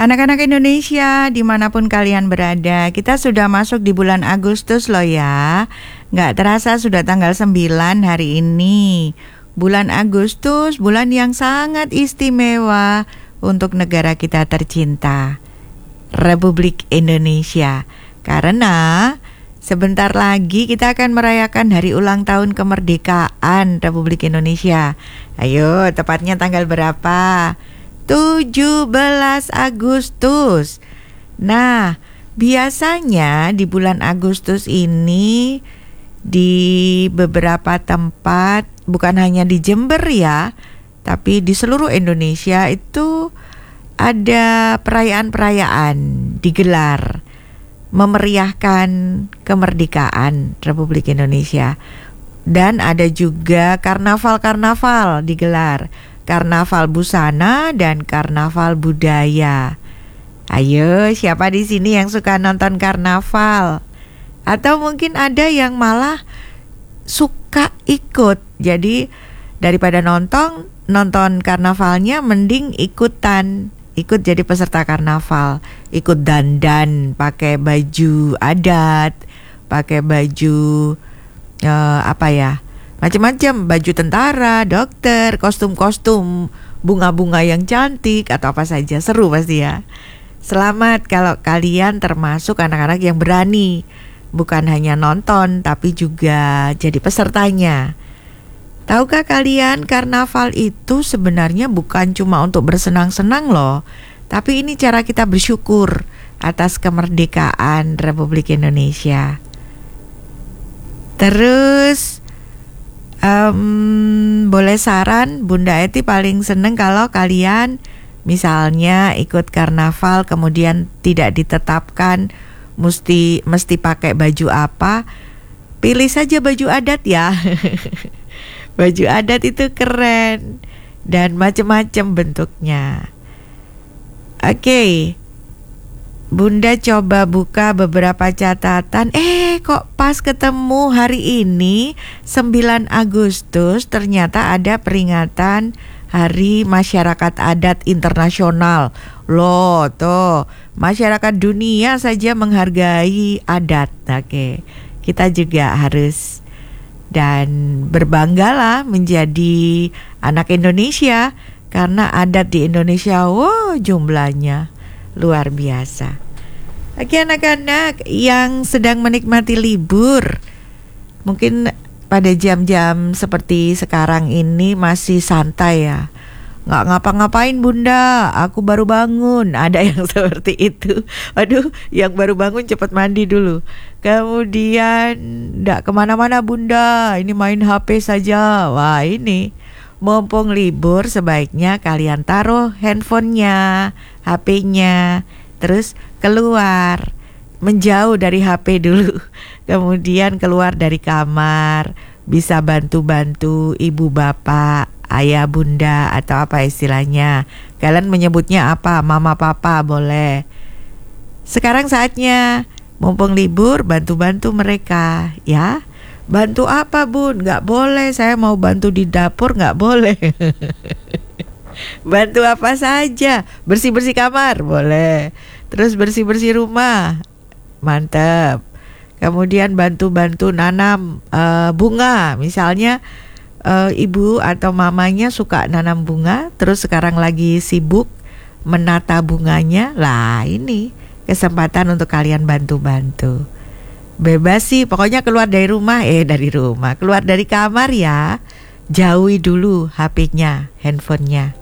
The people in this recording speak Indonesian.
Anak-anak Indonesia, dimanapun kalian berada, kita sudah masuk di bulan Agustus loh ya. Nggak terasa sudah tanggal 9 hari ini. Bulan Agustus, bulan yang sangat istimewa untuk negara kita tercinta, Republik Indonesia. Karena sebentar lagi kita akan merayakan hari ulang tahun kemerdekaan Republik Indonesia. Ayo, tepatnya tanggal berapa? 17 Agustus. Nah, biasanya di bulan Agustus ini di beberapa tempat, bukan hanya di Jember ya, tapi di seluruh Indonesia itu ada perayaan-perayaan digelar memeriahkan kemerdekaan Republik Indonesia. Dan ada juga karnaval-karnaval digelar. Karnaval busana dan karnaval budaya. Ayo, siapa di sini yang suka nonton karnaval? Atau mungkin ada yang malah suka ikut. Jadi daripada nonton karnavalnya, mending ikut jadi peserta karnaval. Ikut dandan, pakai baju adat, pakai baju macam-macam, baju tentara, dokter, kostum-kostum, bunga-bunga yang cantik atau apa saja. Seru pasti ya. Selamat kalau kalian termasuk anak-anak yang berani, bukan hanya nonton tapi juga jadi pesertanya. Tahukah kalian, karnaval itu sebenarnya bukan cuma untuk bersenang-senang loh, tapi ini cara kita bersyukur atas kemerdekaan Republik Indonesia. Terus boleh saran, Bunda Eti paling seneng kalau kalian misalnya ikut karnaval kemudian tidak ditetapkan mesti pakai baju apa, pilih saja baju adat ya. Baju adat itu keren dan macam-macam bentuknya. Oke. Bunda coba buka beberapa catatan. Kok pas ketemu hari ini 9 Agustus ternyata ada peringatan Hari Masyarakat Adat Internasional. Loh, tuh, masyarakat dunia saja menghargai adat. Oke. Kita juga harus dan berbanggalah menjadi anak Indonesia karena adat di Indonesia, jumlahnya luar biasa. Oke, anak-anak yang sedang menikmati libur, mungkin pada jam-jam seperti sekarang ini masih santai ya. Nggak ngapa-ngapain Bunda, aku baru bangun. Ada yang seperti itu. Aduh, yang baru bangun cepat mandi dulu. Kemudian nggak kemana-mana Bunda, ini main HP saja. Wah, ini mumpung libur sebaiknya kalian taruh handphonenya, HP-nya, terus keluar, menjauh dari HP dulu. Kemudian keluar dari kamar, bisa bantu-bantu ibu bapak, ayah bunda atau apa istilahnya. Kalian menyebutnya apa? Mama papa boleh. Sekarang saatnya mumpung libur bantu-bantu mereka ya. Bantu apa Bun? Nggak boleh, saya mau bantu di dapur, nggak boleh. Bantu apa saja. Bersih-bersih kamar boleh. Terus bersih-bersih rumah, mantap. Kemudian bantu-bantu nanam bunga. Misalnya ibu atau mamanya suka nanam bunga, terus sekarang lagi sibuk menata bunganya. Lah, ini kesempatan untuk kalian bantu-bantu. Bebas sih, pokoknya keluar dari rumah, keluar dari kamar ya. Jauhi dulu HP-nya, handphonenya.